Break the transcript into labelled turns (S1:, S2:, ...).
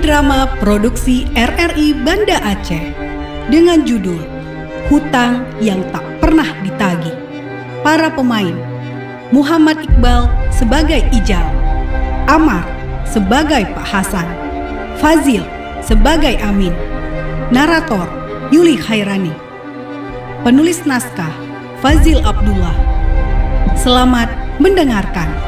S1: drama produksi RRI Banda Aceh dengan judul Hutang yang Tak Pernah Ditagih. Para pemain: Muhammad Iqbal sebagai Ijal, Amar sebagai Pak Hasan, Fazil sebagai Amin. Narator Yuli Khairani. Penulis naskah Fazil Abdullah. Selamat mendengarkan.